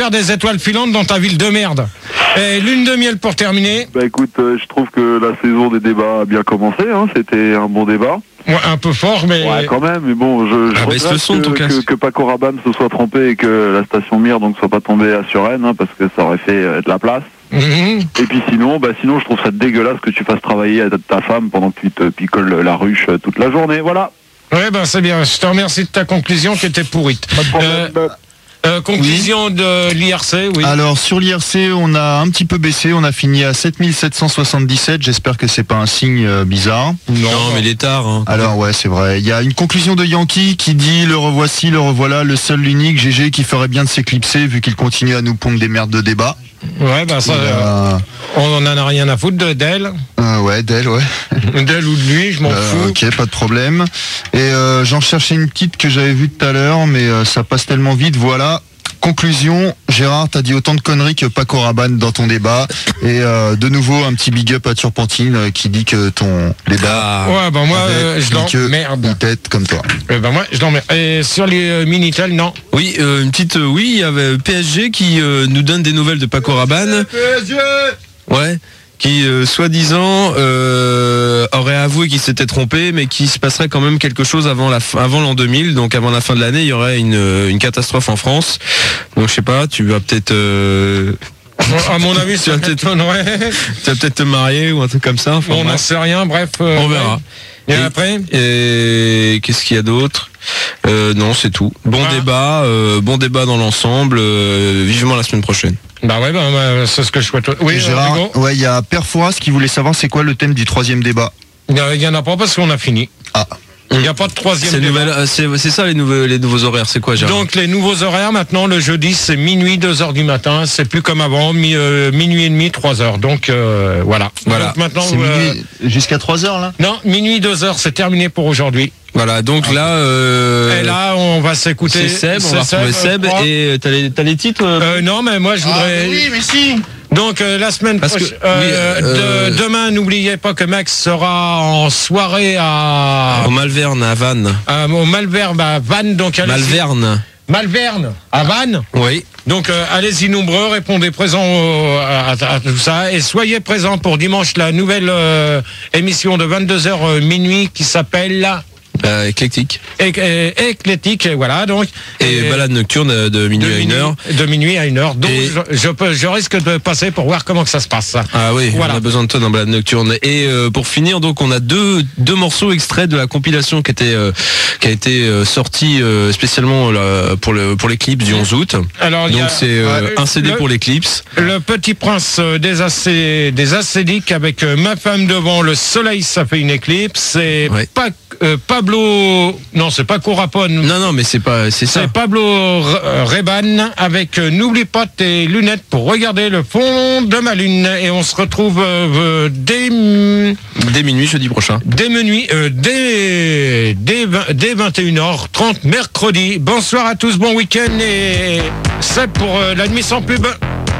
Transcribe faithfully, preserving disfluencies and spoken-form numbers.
faire des étoiles filantes dans ta ville de merde. Et lune de miel pour terminer. Bah écoute, euh, je trouve que la saison des débats a bien commencé, hein. C'était un bon débat. Ouais, un peu fort, mais... Ouais, quand même, mais bon, je, je Ah, baisse le son, que, ton casque. que, que Paco Rabanne se soit trompé et que la station Mir donc soit pas tombée à Suresnes, hein, parce que ça aurait fait euh, de la place. Mhm. Et puis sinon, bah sinon je trouve ça dégueulasse que tu fasses travailler ta femme pendant que tu te picoles la ruche euh, toute la journée, voilà. Ouais, ben c'est bien. Je te remercie de ta conclusion qui était pourrite. Pas de problème. Euh, euh, conclusion oui. de l'I R C, oui. Alors sur l'I R C, on a un petit peu baissé, on a fini à sept mille sept cent soixante-dix-sept. J'espère que c'est pas un signe euh, bizarre. Non, non, mais il est tard. Hein, Alors ouais, c'est vrai. Il y a une conclusion de Yankee qui dit le revoici, le revoilà, le seul, l'unique G G qui ferait bien de s'éclipser vu qu'il continue à nous pondre des merdes de débat. Ouais, bah ça, euh, on en a rien à foutre de d'elle. Euh, ouais, d'elle, ouais. D'elle ou de lui, je m'en euh, fous. Ok, pas de problème. Et euh, j'en cherchais une petite que j'avais vue tout à l'heure, mais euh, ça passe tellement vite. Voilà. Conclusion, Gérard, t'as dit autant de conneries que Paco Rabanne dans ton débat. Et euh, de nouveau, un petit big up à Turpentine euh, qui dit que ton débat... Ouais, bah moi, euh, je l'emmerde. Une tête comme toi. Euh, bah moi, je l'emmerde. Et sur les euh, Minitel, non. Oui, euh, une petite... Euh, oui, il y avait P S G qui euh, nous donne des nouvelles de Paco Rabanne. P S G Ouais. Qui, euh, soi-disant, euh, aurait avoué qu'il s'était trompé, mais qu'il se passerait quand même quelque chose avant la fin, avant l'an deux mille, donc avant la fin de l'année, il y aurait une, une catastrophe en France. Donc je sais pas, tu vas peut-être... Euh... À mon avis, tu vas peut-être tu vas peut-être te marier ou un truc comme ça. Enfin, on n'en sait rien, bref. Euh, on verra. Et, et, et après et qu'est-ce qu'il y a d'autre? euh, Non, c'est tout. Bon ah. débat, euh, bon débat dans l'ensemble. Euh, vivement la semaine prochaine. Bah ouais, bah, bah, c'est ce que je souhaite. Oui, Gérard, euh, ouais, il y a Père Fouras qui voulait savoir c'est quoi le thème du troisième débat. Il n'y en a pas parce qu'on a fini. Ah. Il n'y a pas de troisième débat. Nouvelle, c'est, c'est ça les nouveaux, les nouveaux horaires, c'est quoi, Gérard? Donc les nouveaux horaires maintenant, le jeudi c'est minuit, deux heures du matin, c'est plus comme avant, mi, euh, minuit et demi, trois heures. Donc euh, voilà. Voilà. Donc, maintenant, c'est euh, minuit jusqu'à trois heures là? Non, minuit, deux heures, c'est terminé pour aujourd'hui. Voilà, donc ah. là... Euh... Et là, on va s'écouter... C'est Seb, on va retrouver Seb, Seb et t'as les, t'as les titres euh... Euh, non, mais moi je voudrais... Ah, oui, mais si. Donc euh, la semaine prochaine, euh, oui, euh, de, demain, n'oubliez pas que Max sera en soirée à... Au Malverne, à Vannes. Euh, au Malverne, à Vannes, donc... Malverne. Malverne, à Vannes. Oui. Donc euh, allez-y nombreux, répondez présents au, à, à, à tout ça et soyez présents pour dimanche la nouvelle euh, émission de vingt-deux heures euh, minuit qui s'appelle... Euh, éclectique. É- é- éclectique, voilà donc. Et, et balade nocturne de minuit de à une heure. De minuit à une heure. Donc et je, je, peux, je risque de passer pour voir comment que ça se passe. Ah oui, voilà. On a besoin de toi dans balade nocturne. Et euh, pour finir, donc on a deux deux morceaux extraits de la compilation qui était euh, qui a été euh, sortie euh, spécialement là, pour le pour l'éclipse du onze août. Alors donc c'est euh, ouais, un C D le, pour l'éclipse. Le Petit Prince des acé, des acédiques avec euh, Ma femme devant le soleil, ça fait une éclipse. C'est ouais. pas euh, Pablo, non c'est pas Corapone. Non non mais c'est pas c'est ça. C'est Pablo Reban avec euh, N'oublie pas tes lunettes pour regarder le fond de ma lune et on se retrouve euh, dès dès minuit jeudi prochain. Dès minuit, euh, dès dès, dès vingt et une heures trente mercredi. Bonsoir à tous, bon week-end et c'est pour euh, la nuit sans pub.